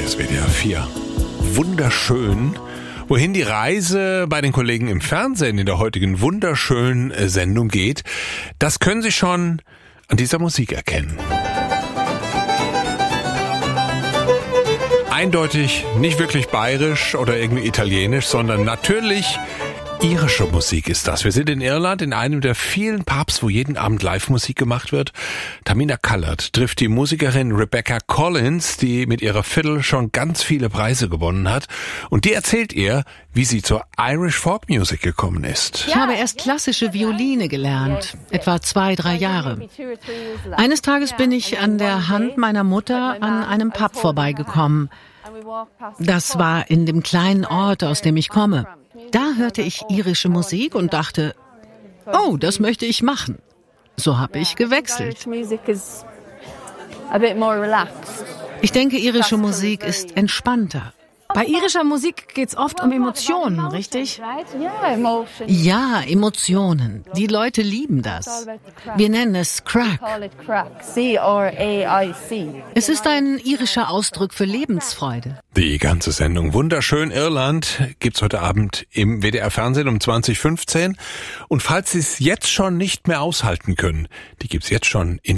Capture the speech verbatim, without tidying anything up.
Hier ist W D R vier. Wunderschön. Wohin die Reise bei den Kollegen im Fernsehen in der heutigen wunderschönen Sendung geht, das können Sie schon an dieser Musik erkennen. Eindeutig nicht wirklich bayerisch oder irgendwie italienisch, sondern natürlich irische Musik ist das. Wir sind in Irland, in einem der vielen Pubs, wo jeden Abend Live-Musik gemacht wird. Tamina Callard trifft die Musikerin Rebecca Collins, die mit ihrer Fiddle schon ganz viele Preise gewonnen hat. Und die erzählt ihr, wie sie zur Irish Folk Music gekommen ist. Ich habe erst klassische Violine gelernt, etwa zwei, drei Jahre. Eines Tages bin ich an der Hand meiner Mutter an einem Pub vorbeigekommen. Das war in dem kleinen Ort, aus dem ich komme. Da hörte ich irische Musik und dachte, oh, das möchte ich machen. So habe ich gewechselt. Ich denke, irische Musik ist entspannter. Bei irischer Musik geht's oft um Emotionen, richtig? Ja, Emotionen. Die Leute lieben das. Wir nennen es Crack. Es ist ein irischer Ausdruck für Lebensfreude. Die ganze Sendung Wunderschön Irland gibt's heute Abend im W D R Fernsehen um zwanzig fünfzehn. Und falls Sie es jetzt schon nicht mehr aushalten können, die gibt's jetzt schon in